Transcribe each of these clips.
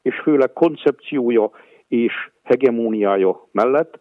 és főleg koncepciója és hegemóniája mellett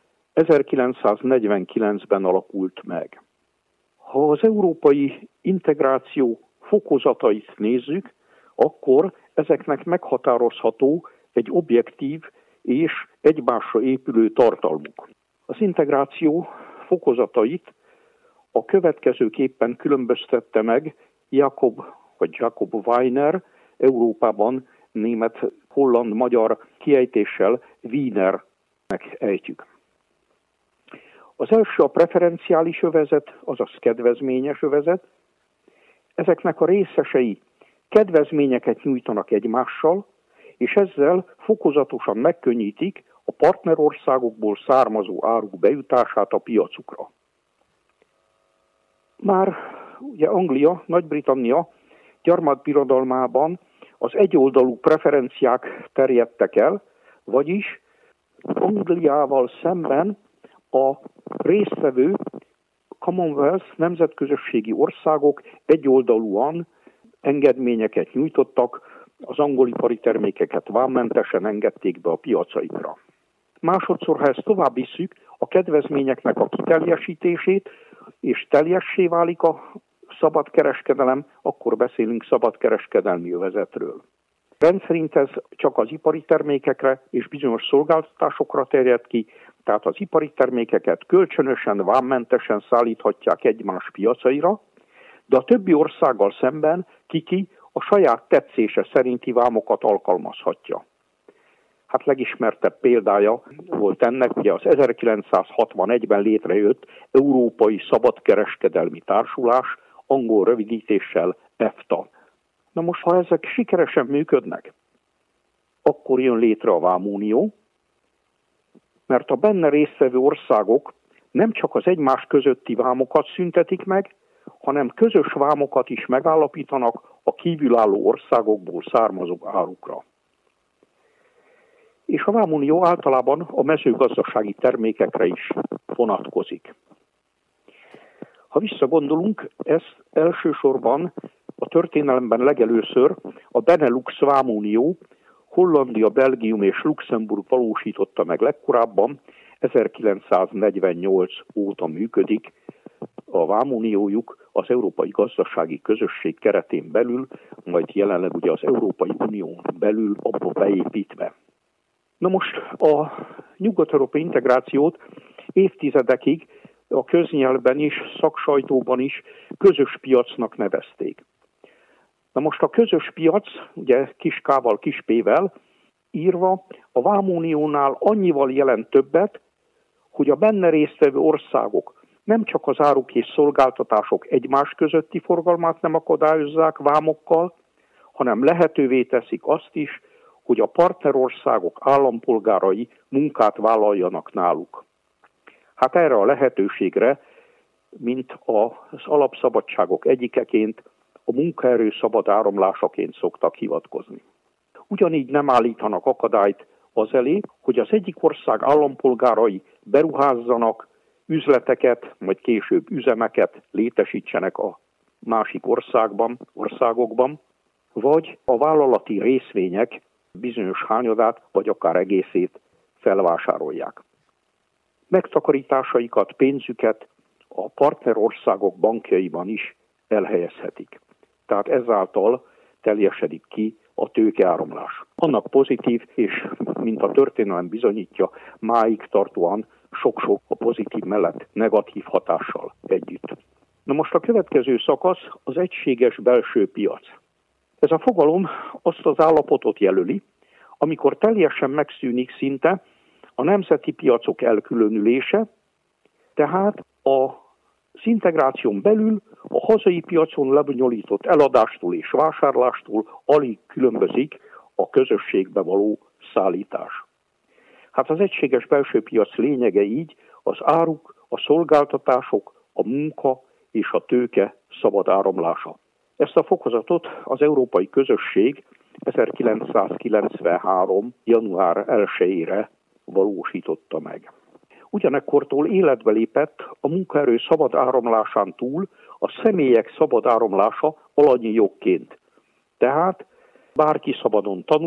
1949-ben alakult meg. Ha az európai integráció fokozatait nézzük, akkor ezeknek meghatározható egy objektív és egymásra épülő tartalmuk. Az integráció fokozatait a következőképpen különböztette meg Jakob Weiner, Európában német, holland, magyar kiejtéssel Wienernek ejtjük. Az első a preferenciális övezet, azaz kedvezményes övezet. Ezeknek a részesei kedvezményeket nyújtanak egymással, és ezzel fokozatosan megkönnyítik a partnerországokból származó áruk bejutását a piacukra. Már ugye Anglia, Nagy-Britannia gyarmatbirodalmában az egyoldalú preferenciák terjedtek el, vagyis Angliával szemben a résztvevő Commonwealth nemzetközösségi országok egyoldalúan engedményeket nyújtottak, az angol ipari termékeket vámmentesen engedték be a piacaikra. Másodszor, ha ezt tovább visszük, a kedvezményeknek a kiteljesítését, és teljessé válik a szabadkereskedelem, akkor beszélünk szabadkereskedelmi övezetről. Rendszerint ez csak az ipari termékekre és bizonyos szolgáltatásokra terjed ki, tehát az ipari termékeket kölcsönösen, vámmentesen szállíthatják egymás piacaira, de a többi országgal szemben ki a saját tetszése szerinti vámokat alkalmazhatja. Hát legismertebb példája volt ennek, ugye az 1961-ben létrejött Európai Szabadkereskedelmi Társulás, angol rövidítéssel EFTA. Na most, ha ezek sikeresen működnek, akkor jön létre a Vámunió, mert a benne résztvevő országok nem csak az egymás közötti vámokat szüntetik meg, hanem közös vámokat is megállapítanak a kívülálló országokból származó árukra. És a Vámunió általában a mezőgazdasági termékekre is vonatkozik. Ha visszagondolunk, ez elsősorban a történelemben legelőször a Benelux Vámunió, Hollandia, Belgium és Luxemburg valósította meg legkorábban, 1948 óta működik a vámuniójuk az Európai Gazdasági Közösség keretén belül, majd jelenleg ugye az Európai Unión belül abba beépítve. Na most a nyugat-európai integrációt évtizedekig a köznyelvben is, szaksajtóban is közös piacnak nevezték. Na most a közös piac, ugye kis K-val, kis P-vel írva, a Vámuniónál annyival jelent többet, hogy a benne résztvevő országok nem csak az áruk és szolgáltatások egymás közötti forgalmát nem akadályozzák vámokkal, hanem lehetővé teszik azt is, hogy a partnerországok állampolgárai munkát vállaljanak náluk. Hát erre a lehetőségre, mint az alapszabadságok egyikeként, a munkaerő szabad áramlásaként szoktak hivatkozni. Ugyanígy nem állítanak akadályt az elé, hogy az egyik ország állampolgárai beruházzanak, üzleteket, majd később üzemeket létesítsenek a másik országokban, vagy a vállalati részvények bizonyos hányadát, vagy akár egészét felvásárolják. Megtakarításaikat, pénzüket a partnerországok bankjaiban is elhelyezhetik. Tehát ezáltal teljesedik ki a tőkeáramlás. Annak pozitív, és mint a történelem bizonyítja, máig tartóan sok-sok a pozitív mellett negatív hatással együtt. Na most a következő szakasz az egységes belső piac. Ez a fogalom azt az állapotot jelöli, amikor teljesen megszűnik szinte a nemzeti piacok elkülönülése, tehát az integráción belül a hazai piacon lebonyolított eladástól és vásárlástól alig különbözik a közösségbe való szállítás. Hát az egységes belső piac lényege így az áruk, a szolgáltatások, a munka és a tőke szabad áramlása. Ezt a fokozatot az Európai Közösség 1993. január 1-ére valósította meg. Ugyanekkortól életbe lépett a munkaerő szabad áramlásán túl a személyek szabad áramlása alanyi jogként. Tehát bárki szabadon tanul,